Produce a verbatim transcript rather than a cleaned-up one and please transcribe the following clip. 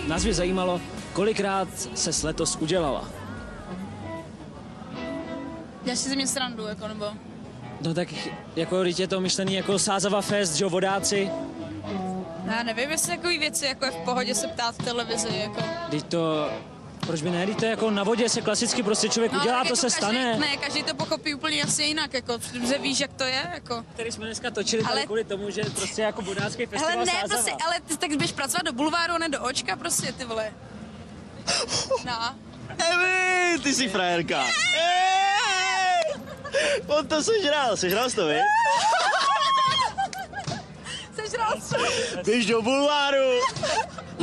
Nás by zajímalo, kolikrát ses letos udělala. Já si ze mě srandu, jako, nebo... No tak jako, teď je to myšlený jako Sázava Fest, že jo, vodáci. Já nevím, jestli takový věci, jako je v pohodě se ptát v televizi, jako... Teď to, proč by ne, teď to je jako na vodě se klasicky prostě člověk No, udělá, tak to jako se každý, stane. Ne, každý to pochopí úplně asi jinak, jako, že víš, jak to je, jako... Tady jsme dneska točili ale... kvůli tomu, že prostě jako vodácký festival Hele, ne, Sázava. prostě, ale ty tak běž pracovat do bulváru, ne do očka, prostě, ty vole. No. Evi, ty jsi frajerka. Ej! On to sežral, sežral jsi to, vy? Sežral jsi. Běž do bulváru.